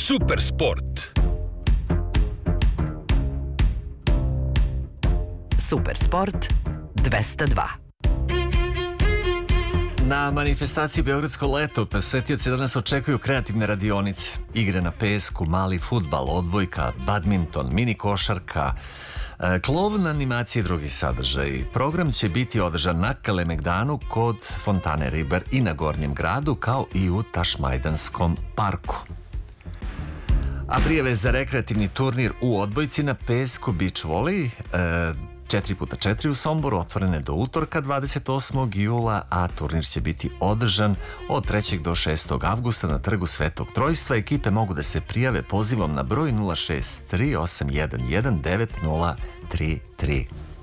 Super sport. Super sport 202. Na manifestaciji Beogradsko leto posetioci danas očekuju kreativne radionice, igre na pesku, mali fudbal, odbojka, badminton, mini košarka, klovna animacija i drugi sadržaj. Program će biti održan na Kalemegdanu kod Fontane Ribar i na Gornjem gradu, kao i u Tašmajdanskom parku. A prijave za rekreativni turnir u odbojci na pesku beach volley 4x4 u Somboru otvorene do utorka 28. jula, a turnir će biti održan od 3. do 6. avgusta na trgu Svetog Trojstva. Ekipe mogu da se prijave pozivom na broj 063-811-9033.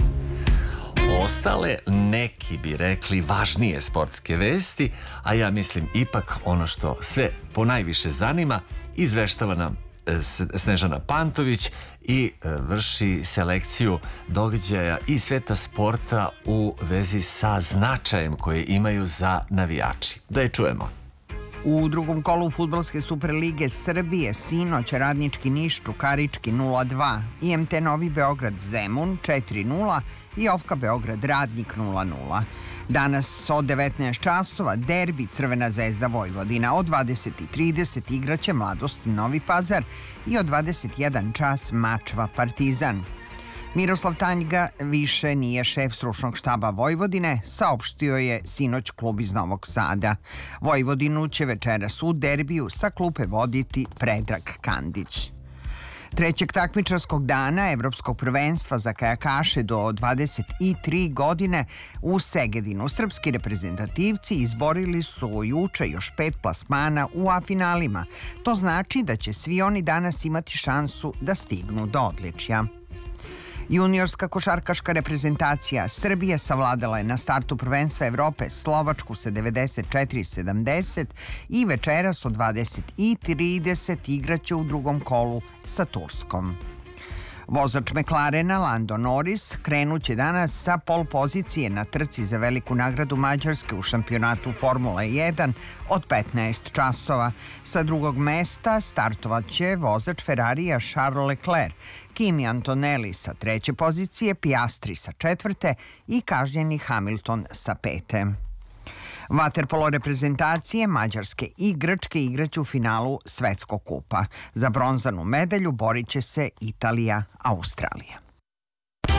Ostale, neki bi rekli, važnije sportske vesti, a ja mislim ipak ono što sve ponajviše zanima, izveštava nam Snežana Pantović i vrši selekciju događaja i sveta sporta u vezi sa značajem koje imaju za navijači. Da je čujemo. U drugom kolu fudbalske Superlige Srbije sinoć Radnički Niš Čukarički 0-2, IMT Novi Beograd Zemun 4-0 i Ofka Beograd Radnik 0-0. Danas od 19 časova derbi Crvena zvezda Vojvodina, od 20:30 igraće Mladost Novi Pazar i od 21 čas Mačva Partizan. Miroslav Tanjga više nije šef stručnog štaba Vojvodine, saopštio je sinoć klub iz Novog Sada. Vojvodinu će večeras u derbiju sa klupe voditi Predrag Kandić. Trećeg takmičarskog dana Evropskog prvenstva za kajakaše do 23 godine u Segedinu srpski reprezentativci izborili su juče još 5 plasmana u A-finalima. To znači da će svi oni danas imati šansu da stignu do odličja. Juniorska košarkaška reprezentacija Srbije savladala je na startu prvenstva Evrope Slovačku sa 94-70 i večeras od 20:30 igraće u drugom kolu sa Turskom. Vozač McLarena Lando Norris krenuće danas sa pol pozicije na trci za veliku nagradu Mađarske u šampionatu Formule 1 od 15 časova. Sa drugog mesta startovat će vozač Ferrarija Charles Leclerc, Kimi Antonelli sa treće pozicije, Piastri sa četvrte i kažnjeni Hamilton sa pete. Vaterpolo reprezentacije Mađarske i Grčke igraće u finalu Svetskog kupa. Za bronzanu medalju borit će se Italija, Australija.